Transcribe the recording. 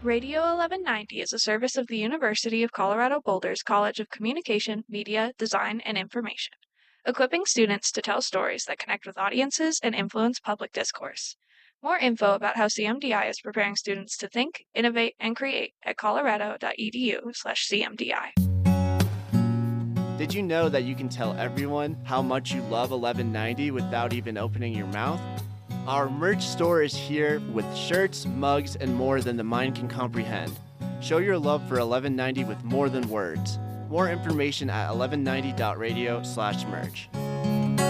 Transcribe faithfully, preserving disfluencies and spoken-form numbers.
Radio eleven ninety is a service of the University of Colorado Boulder's College of Communication, Media, Design, and Information, equipping students to tell stories that connect with audiences and influence public discourse. More info about how C M D I is preparing students to think, innovate, and create at colorado.edu slash CMDI. Did you know that you can tell everyone how much you love eleven ninety without even opening your mouth? Our merch store is here with shirts, mugs, and more than the mind can comprehend. Show your love for eleven ninety with more than words. More information at eleven ninety dot radio slash merch.